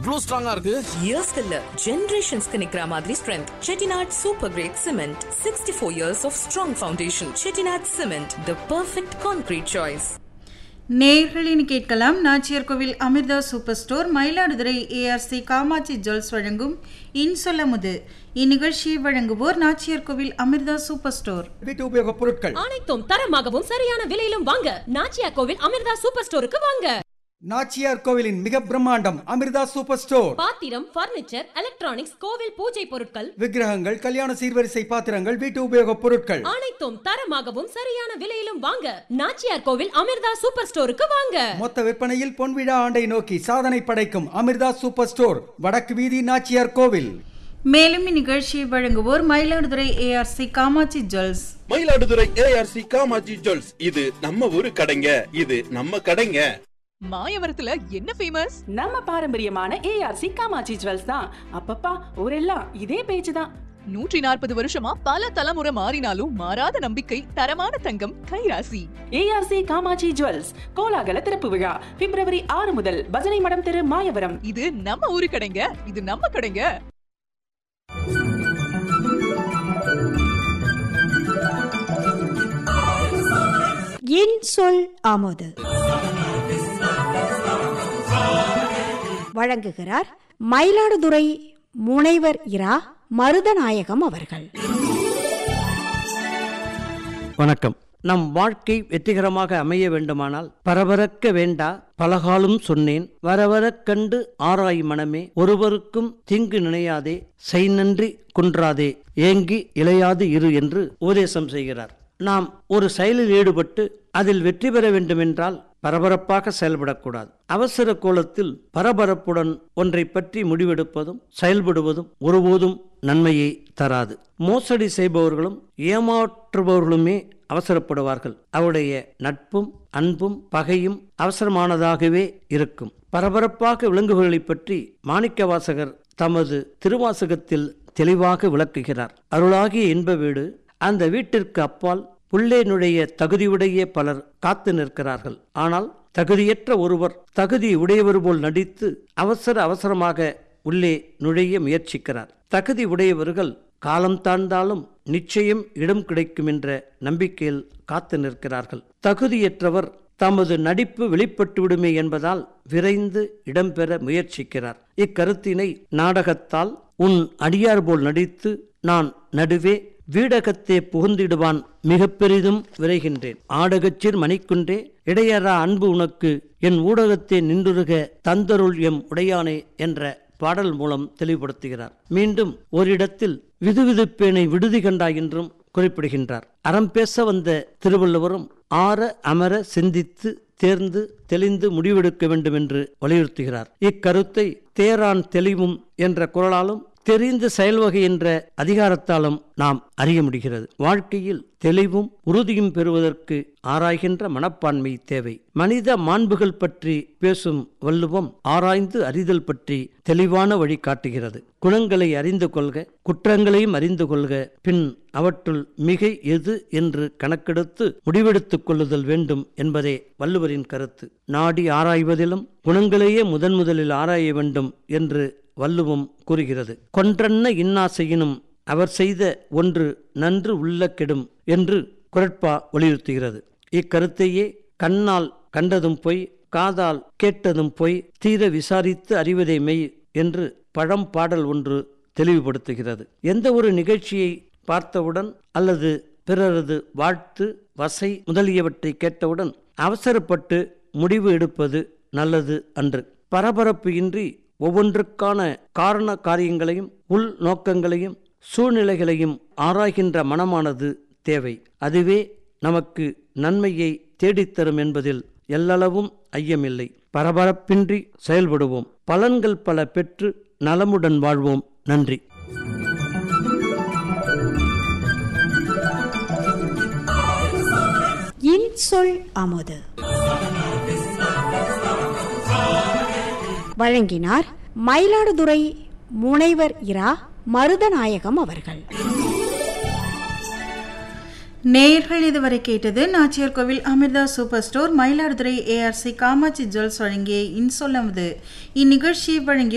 இவ்ளோ ஸ்ட்ராங்கா இருக்கு? இயர்ஸ்க்கு இல்ல, ஜெனரேஷன்ஸ்க்கு நிக்கிற மாதிரி strength. Chettinad super great cement. 64 years of strong foundation. Chettinad Cement, the perfect concrete choice. நேயர்களின் கேட்கலாம். நாச்சியார் கோவில் Amrita super store, Mayiladuthurai ARC Kamakshi jewels வழங்கும் இன்சொல்லமுது. இந்நிகழ்ச்சியை வழங்குவோர் நாச்சியார் கோவில் அமிர்தா சூப்பர் ஸ்டோர். வீட்டு உபயோக பொருட்கள் அனைத்தும் தரமாகவும் சரியான விலையிலும் வாங்க நாச்சியார் கோவில் அமிர்தா சூப்பர் ஸ்டோருக்கு வாங்க. நாச்சியார் கோவிலின் மிக பிரம்மாண்டம் அமிர்தா சூப்பர் ஸ்டோர். பாத்திரம், பர்னிச்சர், எலக்ட்ரானிக்ஸ், கோவில் பூஜை பொருட்கள், விக்கிரகங்கள், கல்யாண சீர்வரிசை பாத்திரங்கள், வீட்டு உபயோக பொருட்கள் அனைத்தும் தரமாகவும் சரியான விலையிலும் வாங்க நாச்சியார் கோவில் அமிர்தா சூப்பர் ஸ்டோருக்கு வாங்க. மொத்த விற்பனையில் பொன்விழா ஆண்டை நோக்கி சாதனை படைக்கும் அமிர்தா சூப்பர் ஸ்டோர், வடக்கு வீதி, நாச்சியார் கோவில். மேலும் இந்நிகழ்ச்சியை வழங்குவோர் Mayiladuthurai ARC Kamakshi jewels. Mayiladuthurai ARC Kamakshi jewels, இது நம்ம ஊரு கடைங்க, இது நம்ம கடைங்க. மாயவரத்துல என்ன ஃபேமஸ்? நம்ம பாரம்பரியமான ஏஆர்சி காமாட்சி ஜுவல்ஸ் தான். அப்பப்பா ஊரெல்லாம் இதே பேச்சு தான். 140 வருஷமா பல தலைமுறை மாறினாலும் மாறாத நம்பிக்கை, தரமான தங்கம், கைராசி. ஏஆர்சி காமாட்சி ஜுவல்ஸ் கோலாகல திறப்பு விழா பிப்ரவரி 6 முதல் பஜனை மடம் தெரு, மாயவரம். இது நம்ம ஊரு கடைங்க, இது நம்ம கடைங்க. என் சொல் ஆமோது வழங்குகிறார் மயிலாடுதுறை முனைவர் இரா மருதநாயகம் அவர்கள். வணக்கம். நம் வாழ்க்கை வெற்றிகரமாக அமைய வேண்டுமானால் பரபரக்க வேண்டா பலகாலும் சொன்னேன், வரவரக் கண்டு ஆராய் மனமே, ஒருவருக்கும் தீங்கு நினையாதே, செய் நன்றி குன்றாதே, ஏங்கி இளையாது இரு என்று உபதேசம் செய்கிறார். நாம் ஒரு செயலில் ஈடுபட்டு அதில் வெற்றி பெற வேண்டுமென்றால் பரபரப்பாக செயல்படக்கூடாது. அவசர கோலத்தில் பரபரப்புடன் ஒன்றை பற்றி முடிவெடுப்பதும் செயல்படுவதும் ஒருபோதும் நன்மையை தராது. மோசடி செய்பவர்களும் ஏமாற்றுபவர்களுமே அவசரப்படுவார்கள். அவருடைய நட்பும் அன்பும் பகையும் அவசரமானதாகவே இருக்கும். பரபரப்பாக விளங்குபவர்களை பற்றி மாணிக்கவாசகர் தமது திருவாசகத்தில் தெளிவாக விளக்குகிறார். அருளாகிய இன்ப வீடு, அந்த வீட்டிற்கு அப்பால் உள்ளே நுழைய தகுதியுடைய பலர் காத்து நிற்கிறார்கள். ஆனால் தகுதியற்ற ஒருவர் தகுதி உடையவர் போல் நடித்து அவசரமாக உள்ளே நுழைய முயற்சிக்கிறார். தகுதி உடையவர்கள் காலம் தாழ்ந்தாலும் நிச்சயம் இடம் கிடைக்கும் என்ற நம்பிக்கையில் காத்து நிற்கிறார்கள். தகுதியற்றவர் தமது நடிப்பு வெளிப்பட்டுவிடுமே என்பதால் விரைந்து இடம்பெற முயற்சிக்கிறார். இக்கருத்தினை நாடகத்தால் உன் அடியார் போல் நடித்து நான் நடுவே வீடகத்தே புகுந்திடுவான் மிக பெரிதும் விரைகின்றேன். ஆடகச்சிற் மணிக்குன்றே இடையறா அன்பு உனக்கு என் ஊடகத்தே நின்றுருக தந்தருள் எம் உடையானே என்ற பாடல் மூலம் தெளிவுபடுத்துகிறார். மீண்டும் ஓரிடத்தில் விதுவிதுப்பேனை விடுதி கண்டாய் என்றும் குறிப்பிடுகின்றார். அறம் பேச வந்த திருவள்ளுவரும் ஆற அமர சிந்தித்து தேர்ந்து தெளிந்து முடிவெடுக்க வேண்டும் என்று வலியுறுத்துகிறார். இக்கருத்தை தேரான் தெளிவும் என்ற குரலாலும் தெரிந்து செயல்வகை என்ற அதிகாரத்தாலும் நாம் அறிய முடிகிறது. வாழ்க்கையில் தெளிவும் உறுதியும் பெறுவதற்கு ஆராய்கின்ற மனப்பான்மை தேவை. மனித மாண்புகள் பற்றி பேசும் வள்ளுவம் ஆராய்ந்து அறிதல் பற்றி தெளிவான வழி காட்டுகிறது. குணங்களை அறிந்து கொள்க, குற்றங்களையும் அறிந்து கொள்க, பின் அவற்றுள் மிகை எது என்று கணக்கெடுத்து முடிவெடுத்துக் கொள்ளுதல் வேண்டும் என்பதே வள்ளுவரின் கருத்து. நாடி ஆராய்வதிலும் குணங்களையே முதலில் ஆராய வேண்டும் என்று வள்ளுவம் கூறுகிறது. கொன்றன்ன இன்னாசையினும் அவர் செய்த ஒன்று நன்று உள்ள கெடும் என்று குறட்பா வலியுறுத்துகிறது. இக்கருத்தையே கண்ணால் கண்டதும் பொய், காதால் கேட்டதும் பொய், தீர விசாரித்து அறிவதே மெய் என்று பழம்பாடல் ஒன்று தெளிவுபடுத்துகிறது. எந்த ஒரு நிகழ்ச்சியை பார்த்தவுடன் அல்லது பிறரது வாழ்த்து, வசை முதலியவற்றை கேட்டவுடன் அவசரப்பட்டு முடிவு எடுப்பது நல்லது அன்று. பரபரப்பு இன்றி ஒவ்வொன்றுக்கான காரண காரியங்களையும் உள் நோக்கங்களையும் சூழ்நிலைகளையும் ஆராய்கின்ற மனமானது தேவை. அதுவே நமக்கு நன்மையை தேடித்தரும் என்பதில் எல்லளவும் ஐயமில்லை. பரபரப்பின்றி செயல்படுவோம். பலன்கள் பல பெற்று நலமுடன் வாழ்வோம். நன்றி. என் சொல் ஆமோது வழங்கினார் மயிலாடுதுறை முனைவர் இரா மருதநாயகம் அவர்கள். நேயர்கள் இதுவரை கேட்டது நாச்சியார் கோவில் Amrita super store, Mayiladuthurai ARC Kamakshi jewels வழங்கிய இன்சொல்லமுது. இந்நிகழ்ச்சியை வழங்கிய